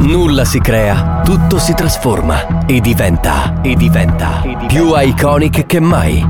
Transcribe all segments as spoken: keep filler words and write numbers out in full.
Nulla si crea, tutto si trasforma e diventa, e diventa, e diventa più iconic che mai.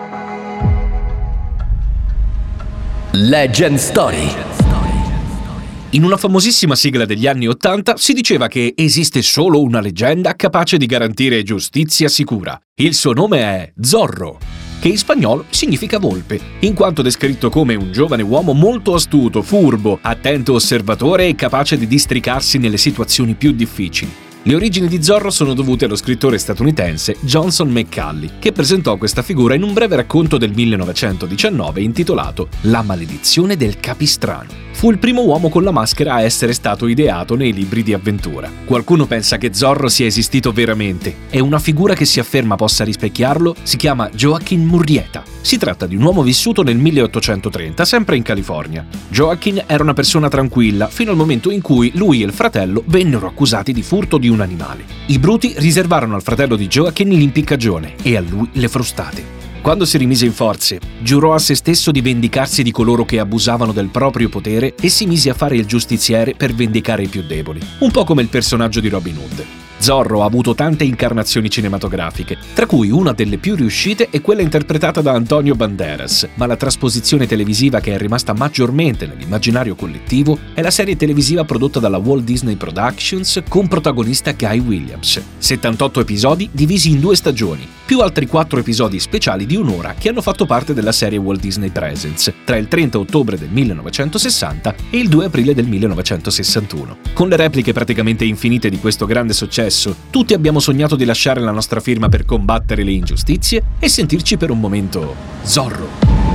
Legend Story. In una famosissima sigla degli anni Ottanta si diceva che esiste solo una leggenda capace di garantire giustizia sicura. Il suo nome è Zorro, che in spagnolo significa volpe, in quanto descritto come un giovane uomo molto astuto, furbo, attento osservatore e capace di districarsi nelle situazioni più difficili. Le origini di Zorro sono dovute allo scrittore statunitense Johnson McCulley, che presentò questa figura in un breve racconto del millenovecentodiciannove intitolato La maledizione del Capistrano. Fu il primo uomo con la maschera a essere stato ideato nei libri di avventura. Qualcuno pensa che Zorro sia esistito veramente e una figura che si afferma possa rispecchiarlo si chiama Joaquin Murrieta. Si tratta di un uomo vissuto nel milleottocentotrenta, sempre in California. Joaquin era una persona tranquilla fino al momento in cui lui e il fratello vennero accusati di furto di un animale. I bruti riservarono al fratello di Joaquin l'impiccagione e a lui le frustate. Quando si rimise in forze, giurò a se stesso di vendicarsi di coloro che abusavano del proprio potere e si mise a fare il giustiziere per vendicare i più deboli, un po' come il personaggio di Robin Hood. Zorro ha avuto tante incarnazioni cinematografiche, tra cui una delle più riuscite è quella interpretata da Antonio Banderas, ma la trasposizione televisiva che è rimasta maggiormente nell'immaginario collettivo è la serie televisiva prodotta dalla Walt Disney Productions con protagonista Guy Williams. settantotto episodi divisi in due stagioni, più altri quattro episodi speciali di un'ora che hanno fatto parte della serie Walt Disney Presents tra il trenta ottobre del millenovecentosessanta e il due aprile del millenovecentosessantuno. Con le repliche praticamente infinite di questo grande successo, tutti abbiamo sognato di lasciare la nostra firma per combattere le ingiustizie e sentirci per un momento Zorro.